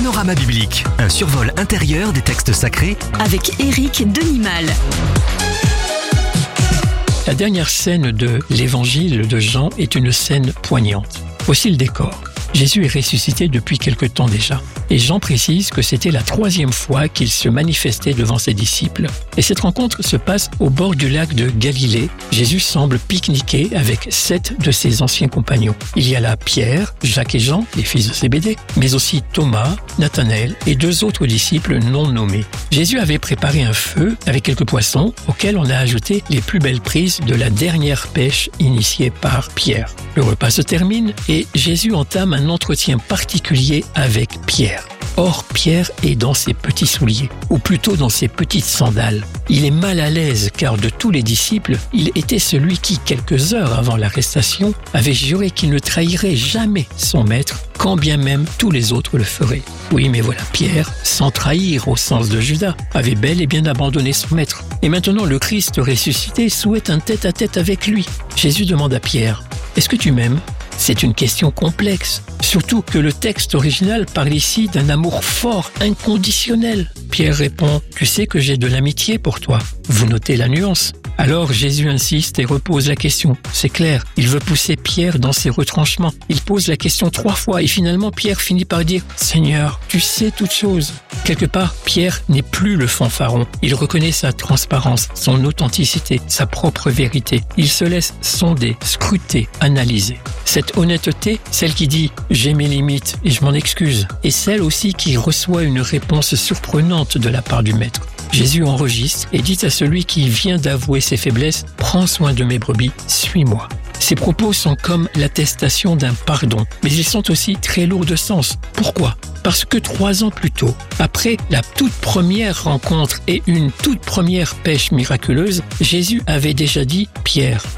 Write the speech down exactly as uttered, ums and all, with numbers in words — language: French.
Panorama biblique, un survol intérieur des textes sacrés avec Éric Denimal. La dernière scène de l'évangile de Jean est une scène poignante. Voici le décor. Jésus est ressuscité depuis quelque temps déjà. Et Jean précise que c'était la troisième fois qu'il se manifestait devant ses disciples. Et cette rencontre se passe au bord du lac de Galilée. Jésus semble pique-niquer avec sept de ses anciens compagnons. Il y a là Pierre, Jacques et Jean, les fils de Zébédée, mais aussi Thomas, Nathanaël et deux autres disciples non nommés. Jésus avait préparé un feu avec quelques poissons auxquels on a ajouté les plus belles prises de la dernière pêche initiée par Pierre. Le repas se termine et Jésus entame un entretien particulier avec Pierre. Or, Pierre est dans ses petits souliers, ou plutôt dans ses petites sandales. Il est mal à l'aise car de tous les disciples, il était celui qui, quelques heures avant l'arrestation, avait juré qu'il ne trahirait jamais son maître, quand bien même tous les autres le feraient. Oui, mais voilà, Pierre, sans trahir au sens de Judas, avait bel et bien abandonné son maître. Et maintenant, le Christ ressuscité souhaite un tête-à-tête avec lui. Jésus demande à Pierre, « Est-ce que tu m'aimes ?» C'est une question complexe, surtout que le texte original parle ici d'un amour fort, inconditionnel. Pierre répond « Tu sais que j'ai de l'amitié pour toi. » Vous notez la nuance. Alors Jésus insiste et repose la question. C'est clair, il veut pousser Pierre dans ses retranchements. Il pose la question trois fois et finalement Pierre finit par dire « Seigneur, tu sais toutes choses. » Quelque part, Pierre n'est plus le fanfaron. Il reconnaît sa transparence, son authenticité, sa propre vérité. Il se laisse sonder, scruter, analyser. Cette honnêteté, celle qui dit « j'ai mes limites et je m'en excuse », et celle aussi qui reçoit une réponse surprenante de la part du Maître. Jésus enregistre et dit à celui qui vient d'avouer ses faiblesses « Prends soin de mes brebis, suis-moi ». Ces propos sont comme l'attestation d'un pardon, mais ils sont aussi très lourds de sens. Pourquoi ? Parce que trois ans plus tôt, après la toute première rencontre et une toute première pêche miraculeuse, Jésus avait déjà dit « Pierre, suis-moi ».